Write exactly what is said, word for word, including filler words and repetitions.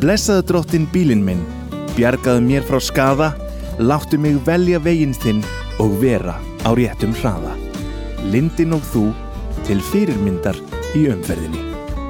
Blessaðu drottin bílinn minn, bjargaðu mér frá skaða, láttu mig velja veginn þinn og vera á réttum hraða. Lindin og þú til fyrirmyndar í umferðinni.